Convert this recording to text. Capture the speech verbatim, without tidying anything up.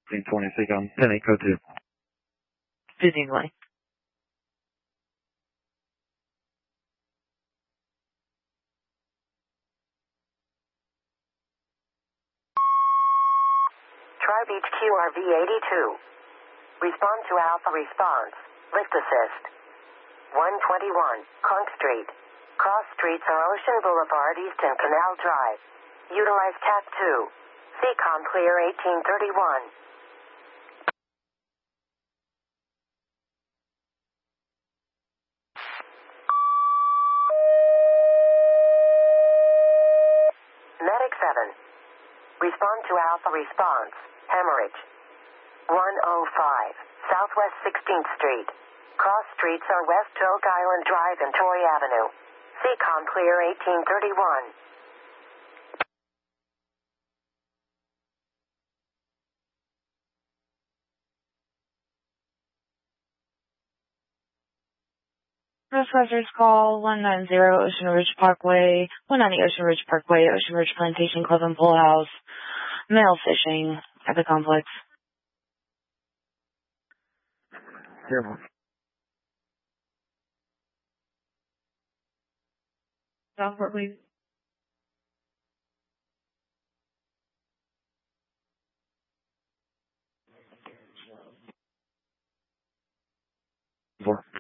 fifteen twenty, Seacom, ten eight, code two. fifteen twenty. Tri-Beach Q R V eighty-two. Respond to Alpha response. Lift assist. one twenty-one, Conk Street. Cross streets are Ocean Boulevard East and Canal Drive. Utilize C A T two. Seacom clear eighteen thirty-one. Medic seven. Respond to Alpha response. Hemorrhage. one oh five, Southwest sixteenth Street. Cross streets are West Oak Island Drive and Torrey Avenue. Seacom clear eighteen thirty-one. Requesters call one ninety Ocean Ridge Parkway, one ninety Ocean Ridge Parkway, Ocean Ridge Plantation Club and Pool House, male fishing at the complex. Careful. Southport, please. Four.